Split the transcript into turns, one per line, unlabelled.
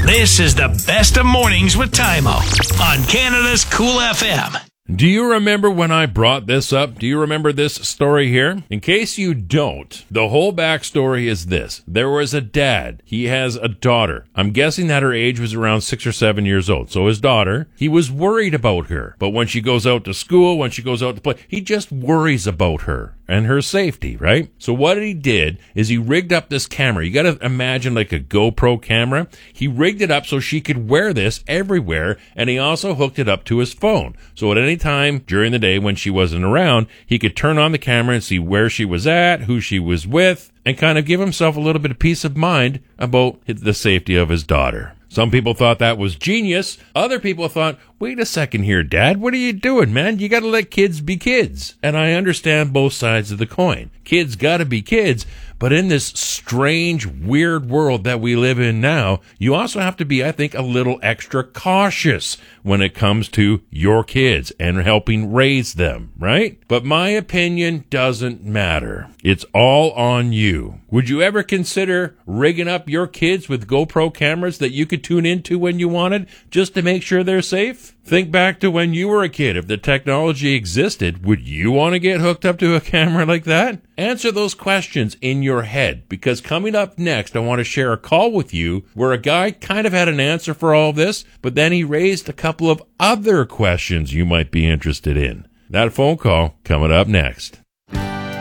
This is the best of mornings with Tymo on Canada's Cool FM.
Do you remember when I brought this up? Do you remember this story here? In case you don't, the whole backstory is this. There was a dad. He has a daughter. I'm guessing that her age was around 6 or 7 years old. So his daughter, he was worried about her. But when she goes out to school, when she goes out to play, he just worries about her and her safety, right? So what he did is he rigged up this camera. You got to imagine like a GoPro camera. He rigged it up so she could wear this everywhere, and he also hooked it up to his phone. So at any time during the day when she wasn't around, he could turn on the camera and see where she was at, who she was with, and kind of give himself a little bit of peace of mind about the safety of his daughter. Some people thought that was genius. Other people thought, wait a second here, Dad. What are you doing, man? You got to let kids be kids. And I understand both sides of the coin. Kids got to be kids. But in this strange, weird world that we live in now, you also have to be, I think, a little extra cautious when it comes to your kids and helping raise them, right? But my opinion doesn't matter. It's all on you. Would you ever consider rigging up your kids with GoPro cameras that you could tune into when you wanted just to make sure they're safe? Think back to when you were a kid. If the technology existed, would you want to get hooked up to a camera like that? Answer those questions in your head, because coming up next, I want to share a call with you where a guy kind of had an answer for all this, but then he raised a couple of other questions you might be interested in. That phone call coming up next.